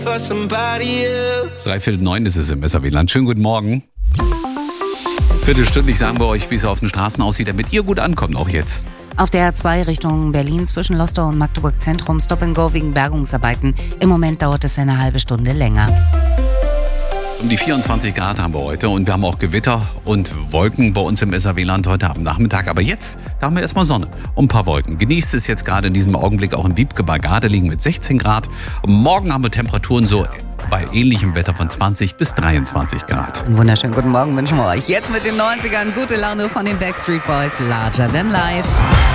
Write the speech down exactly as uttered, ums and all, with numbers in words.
Dreiviertel neun ist es im S R W-Land. Schönen guten Morgen. Viertelstündlich sagen wir euch, wie es auf den Straßen aussieht, damit ihr gut ankommt, auch jetzt. Auf der A zwei Richtung Berlin zwischen Lostorf und Magdeburg Zentrum Stop and Go wegen Bergungsarbeiten. Im Moment dauert es eine halbe Stunde länger. Um die vierundzwanzig Grad haben wir heute und wir haben auch Gewitter und Wolken bei uns im S R W-Land heute am Nachmittag. Aber jetzt, da haben wir erstmal Sonne und ein paar Wolken. Genießt es jetzt gerade in diesem Augenblick auch in Wiebke bei Gardelegen mit sechzehn Grad. Und morgen haben wir Temperaturen so bei ähnlichem Wetter von zwanzig bis dreiundzwanzig Grad. Einen wunderschönen guten Morgen wünschen wir euch. Jetzt mit den neunzigern gute Laune von den Backstreet Boys, Larger Than Life.